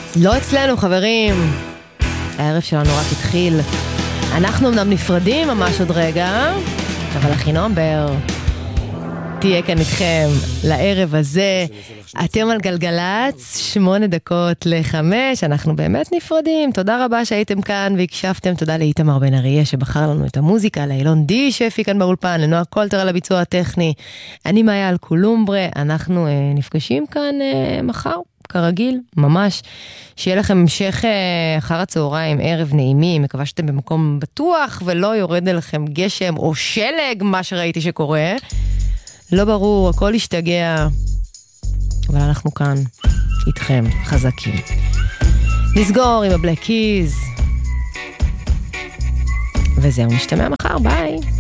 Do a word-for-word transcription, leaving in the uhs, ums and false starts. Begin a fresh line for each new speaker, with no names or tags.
לא אצלנו, חברים. הערב שלנו רק התחיל. אנחנו אמנם נפרדים ממש עוד רגע, אבל אחינומבר תהיה כאן איתכם לערב הזה. אתם על גלגלץ, שמונה דקות לחמש, אנחנו באמת נפרדים. תודה רבה שהייתם כאן והקשבתם, תודה לאיתמר בן אריה שבחר לנו את המוזיקה, לאילון די שהפיק כאן באולפן, לנועה קולטר על הביצוע הטכני. אני מאיה על קולומברה, אנחנו אה, נפגשים כאן אה, מחר, כרגיל, ממש. שיהיה לכם המשך אה, אחר הצהריים, ערב נעימי, מקווה שאתם במקום בטוח ולא יורד אליכם גשם או שלג, מה שראיתי שקורה. לא ברור, הכל ישתגע, אבל אנחנו כאן איתכם חזקים. נסגור עם הבלק קיז, וזהו, נשתמע מחר, ביי.